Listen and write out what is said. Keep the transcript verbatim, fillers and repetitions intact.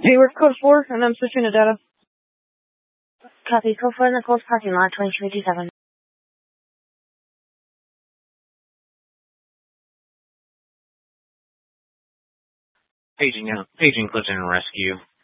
Anywhere code four, and I'm switching to data. Copy. Code four in the Coles parking lot, twenty-two fifty-seven. Paging out. Paging Clifton Rescue.